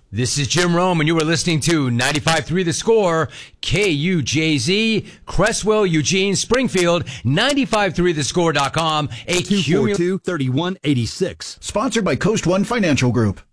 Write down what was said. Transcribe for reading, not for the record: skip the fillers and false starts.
This is Jim Rome, and you are listening to 95.3 The Score, KUJZ, Cresswell, Eugene, Springfield, 95.3thescore.com, a 242-3186. Sponsored by Coast One Financial Group.